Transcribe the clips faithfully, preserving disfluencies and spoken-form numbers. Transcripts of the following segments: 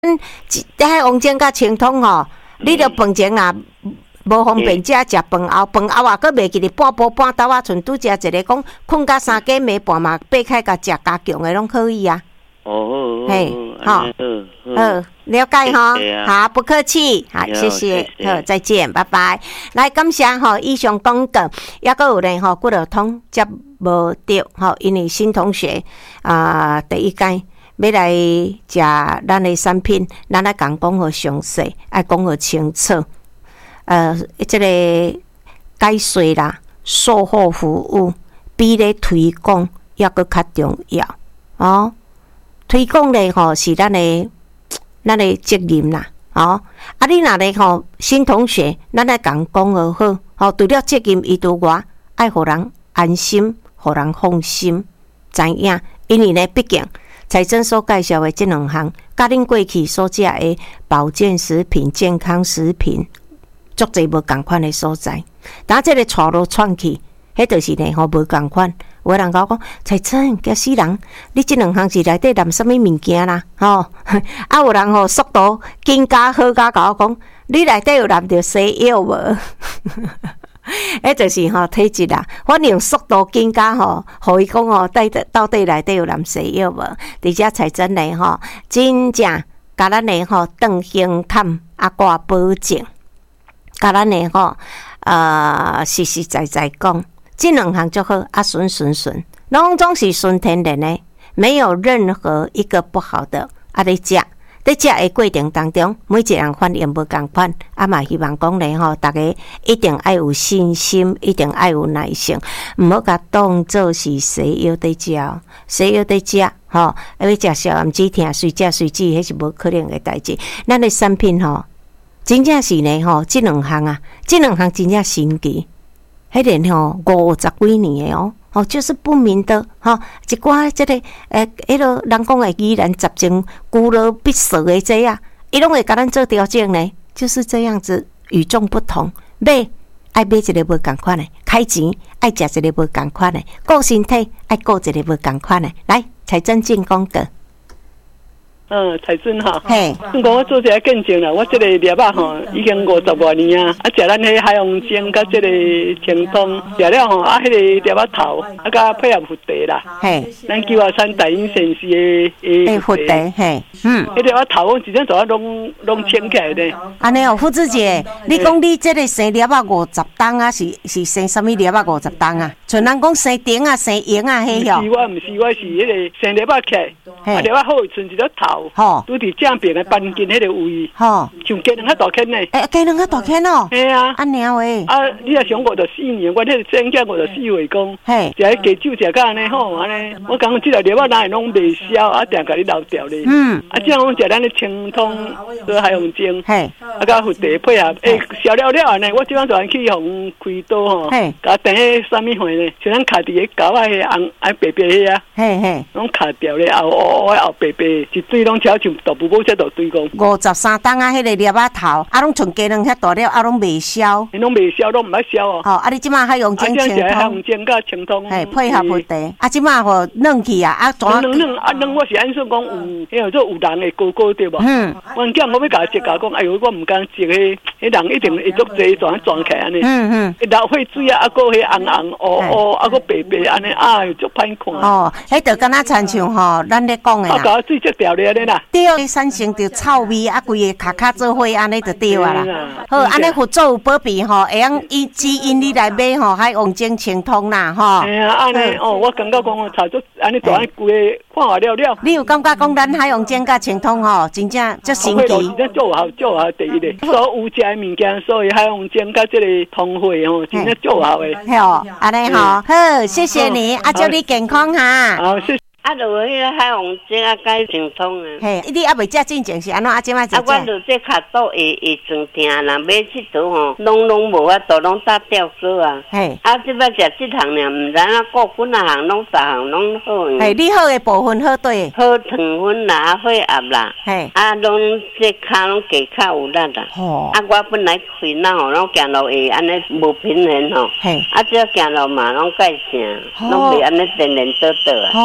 迄王晶甲清通吼，你着饭前啊无方便食食饭后，饭后啊，佫袂记哩半晡半斗啊，剩拄食一个讲困甲三更暝半嘛，爬开甲食加强的拢可以啊。 哦， 嘿，好，好，了解哈，好，不客气，好，谢谢，好，再见，拜拜。来，感谢吼，以上讲过，也佫有咧吼，骨头痛接无着吼，因为新同学啊、呃，第一届要来食咱的产品，咱来讲讲好详细，爱讲好清楚。呃，即、这个解说啦，售后服务比咧推广也佫较重要哦。推广咧吼是咱的咱的责任啦，哦，啊你若咧吼新同学，咱来讲讲而好，吼除了责任以除外，爱互人安心，互人放心，知影？因为咧，毕竟财政所介绍的这两项，甲恁过去所食的保健食品、健康食品，足侪无共款的所在。当这个带路窜去，迄就是咧吼无共款。有人甲我讲，财政惊死人！你即两项是内底含什么物件啦？吼、哦，啊有人吼速度紧加好加甲我讲，你内底有含着西药无？迄就是吼体质啦。反正速度紧加吼，互伊讲吼，到底到底内底有含西药无？而且财政咧吼，真正甲咱咧吼断胸坎啊挂保证，甲咱咧吼呃实实在在讲。这两项就好啊，顺顺顺，拢总是纯天然的，没有任何一个不好的啊！你食，在食的过程当中，每一个人反应无共款，啊嘛希望讲咧吼，大家一定要有信心，一定要有耐性，唔好甲当做是西药在食，西药在食，吼，要食消炎止痛，随食随止，迄是无可能的代志。咱的产品吼，真正是呢吼，这两项啊，这两项真正神奇。迄个吼五十几年的哦，哦就是不明的吼、哦，一寡即、這个诶，迄、那个人讲的依然杂症、孤老必死的这啊，伊拢会甲咱做调整呢，就是这样子，与众不同。买爱买一个无共款的，开钱爱食一个无共款的，顾身体爱顾一个无共款的。来，财政进广告。 嗯，财政哈， 嘿， 不过我做一个见证啦，我这个粒仔吼已经五十多年啊，啊，食咱迄海洋精甲这个清通，食了吼，啊，迄个粒仔头，啊，甲配合福茶啦， 嘿， 咱九华山大英县市的诶福茶，嘿，嗯， 迄粒仔头我直接做啊拢拢清起来咧。 安尼哦，副主姐，你讲你这个生粒仔五十担啊，是是生什么粒仔五十担啊？像人讲生丁啊、生圆啊，迄哟。 是我唔是，我是迄个生粒仔起来，啊，粒仔好剩一粒头。 吼， 拄伫正边的板筋迄个位，吼，像鸡卵较大坑呢。 诶，鸡卵较大坑哦。 系啊， 安尼喂。 啊，你若想五十四年，我迄个生囝五十四岁讲， 嘿， 食迄鸡酒食甲安尼好安尼，我讲即个粒仔哪会拢袂消，啊，定甲你留掉咧。嗯。啊，这样讲食咱的清通做海洋精，嘿，啊，甲福茶配合，诶，烧了了安尼，我即摆就按去互开刀吼，嘿，甲等迄啥物货呢？像咱卡伫个狗啊，迄红啊白白迄啊，嘿嘿，拢卡掉咧，后乌乌后白白，一堆拢超像。大部分这大堆讲五十三担啊，迄个粒仔头，啊，拢像鸡卵遐大了，啊，拢未消， 伊拢未消，拢毋捌消哦。 吼，啊，你即马还用精清通， 还用精甲清通， 嘿，配合福茶，啊，即马吼嫩去啊，啊， 怎嫩嫩啊嫩，我是按说讲有，迄个做有人的高高对无？嗯，阮囝我要甲伊食甲讲，哎呦，我毋敢食迄，迄人一定会足济转转起安尼。嗯嗯，流血水啊，啊，个迄红红乌乌，啊，个白白安尼，哎呦，足歹看。哦， 迄就敢若亲像吼，咱咧讲的啦。 啊，甲水足掉咧啦。 对，产生着臭味，啊，规个卡卡做伙，安尼就对啊啦。好，安尼佛祖有保庇吼，会用伊指引你来买吼，还用精清通啦，吼。 哎呀，安尼哦，我感觉讲哦，炒作安尼做安规个看下了了。 你有感觉讲咱海洋精甲清通吼，真正足神奇。 真做好做好第一咧，所有食的物件，所以海洋精甲这个通货吼，真正做好诶。 嘿哦，安尼吼，好，谢谢你，啊，祝你健康哈。 好，谢谢。 啊，就迄个海洋精啊，解清通啊。 嘿，你还未食进前是安怎？啊，即摆食。 啊，我就这脚肚会会酸痛啦，买佚佗吼，拢拢无法度，拢打吊丝啊。嘿。啊，即摆食即项尔，毋知影过分啊项，拢三项拢好。 嘿，你好的部分好对。 好糖分啦，啊，血压啦。嘿。啊，拢这骹拢加较有力啦。哦。啊，我本来开脑吼，拢行路会安尼无平衡吼。嘿。啊，只要行路嘛，拢改正，拢袂安尼颠颠倒倒啊。 哦，安。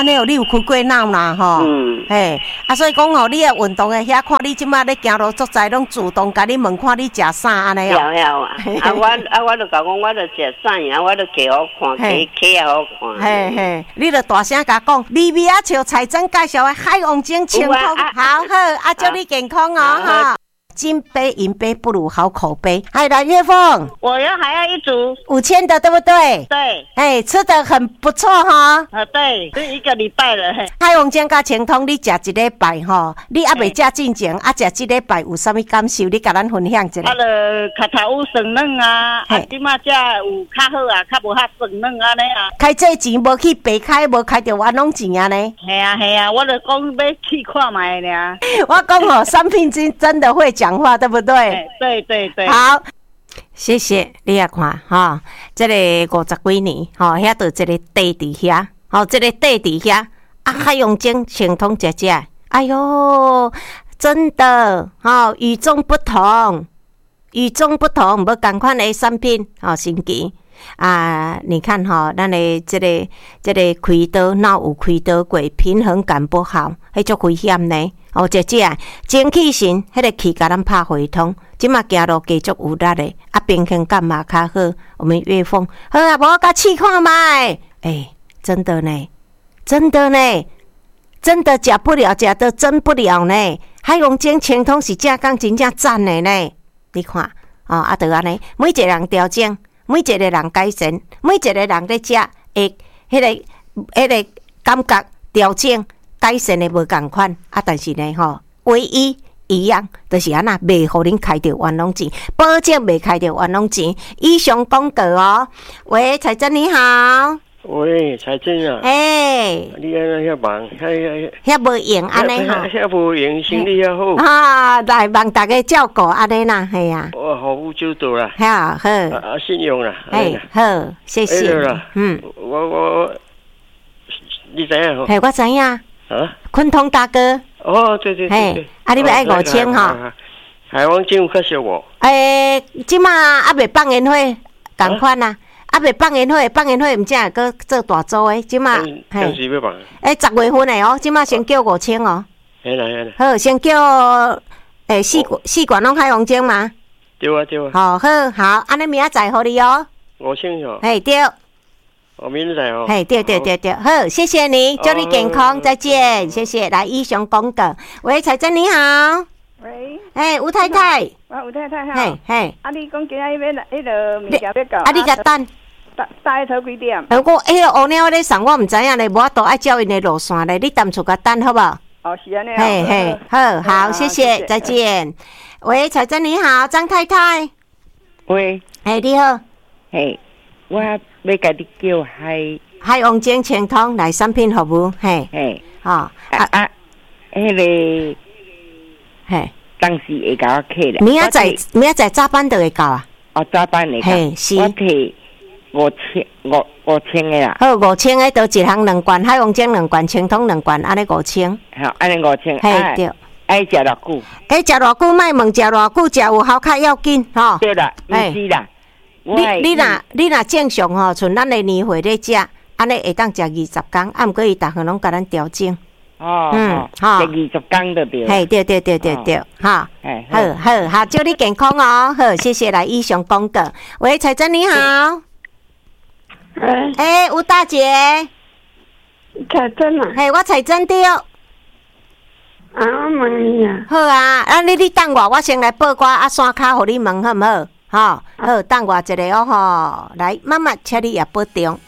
尼哦，你有开过脑啦吼？嗯，嘿，啊，所以讲吼，你诶运动诶遐，看你即马咧行路作在，拢主动甲你问看你食啥安尼哦。有有啊，啊我啊我著甲讲，我著食啥样，我著摕好看，摕摕也好看。 嘿嘿，你著大声甲讲，美美啊，像彩珍介绍诶海王精清通，好好，啊，祝你健康哦，哈。金杯银杯不如好口碑。嗨，蓝月凤， 我要还要一组五千的，对不对？ 对， 哎，吃的很不错哈。 啊，对，是一个礼拜了。 海王精甲清通，你食一礼拜吼，你还未食进前，啊，食这礼拜有啥物感受？你甲咱分享一下。 啊，就脚头有酸软啊，啊，即马才有较好啊，较无遐酸软安尼啊。 开这钱无去白开，无开着冤枉钱啊呢。 系啊系啊，我就讲要去看卖尔。 我讲吼，产品真真的会讲话，对不对？ 对对对。 好，谢谢你也看哈，这个五十几年，吼，遐就这个地伫遐，吼，这个地伫遐，啊，海洋精清通姐姐，哎哟，真的，吼，与众不同，与众不同，无同款的产品，吼，神奇。啊，你看哈，咱的这个这个开刀脑有开刀过，平衡感不好，迄足危险呢。哦，姐姐，精气神，迄个气甲咱拍回通，即马行路继续有力的，啊，平衡感嘛较好。我们岳凤，好啊，无我甲试看卖，哎、欸，真的呢，真的呢，真的假不了，假的真不了呢。海洋精清通是正讲真正赞的呢，你看，哦，啊，就安尼，每一个人调整。每一个人改善，每一个人咧食会迄个迄个感觉调整改善的无共款啊，但是呢吼，唯一一样就是安那袂互恁开着冤枉钱，保证袂开着冤枉钱。以上广告哦。喂，彩珍你好。 喂，彩珍啊。 哎、 欸。你安那遐忙，遐遐无用安尼吼。 遐无用，身体遐好。 啊，来望大家照顾安尼啦，系啊。 我服务周到啦。 好好。 啊，信用啦。 哎，好，谢谢。 嗯，我我，你知影吼？ 嘿，我知影。啊。昆通大哥。 哦，对对对对。 啊，你要爱五千吼？ 海王精有较俗无？ 诶，即马还未放烟火，共款啊。啊，未放烟火，放烟火毋才会搁做大组诶。即马， 当时要放。 诶，十月份诶哦，即马先叫五千哦。 嘿啦嘿啦。 好，先叫诶四四罐拢海王精嘛。 对啊对啊。 好好好，安尼明仔载互你哦。 五千哦。 嘿对。 我明仔哦。 嘿对对对对，好，谢谢你，祝你健康，再见，谢谢。来，以上广告。喂，彩珍你好。 喂。 诶，吴太太。 啊，吴太太好。 嘿嘿。 啊，你讲今仔日要迄个物件要到。 啊，你甲等。 大头几点？ 我迄个乌鸟咧送，我毋知影咧，无法度爱照因的路线咧，你踮厝甲等好不好？ 哦，是安尼。 嘿嘿，好好，谢谢，再见。喂，彩珍你好，张太太。 喂， 嘿，你好。 嘿，我要甲你叫海海王精清通来产品服务，嘿， 嘿， 哦， 啊啊，迄个， 嘿， 当时会甲我客咧。 明仔载，明仔载早班就会到啊。 哦，早班会到。 嘿，是。 我摕五千五五千个啦。 好，五千个都一项两罐，海王精两罐，清通两罐，安尼五千。 好，安尼五千。 嘿，对。 爱食偌久？ 哎，食偌久？莫问食偌久，食有效较要紧吼。 对啦，毋是啦。 你你若你若正常吼，像咱的年会咧食，安尼会当食二十工，啊，毋过伊逐项拢甲咱调整。 哦，嗯，好，食二十工就对。 嘿，对对对对对，哈，好好好，祝你健康哦，好，谢谢来以上广告。喂，彩珍你好。哎，哎，吴大姐。 彩珍啊。 嘿，我彩珍对。啊， 我问你啊。 好啊，啊，你你等我，我先来报歌啊，山骹互你问好毋好？好，好，等我一下哦吼，来，妈妈，请你也保重。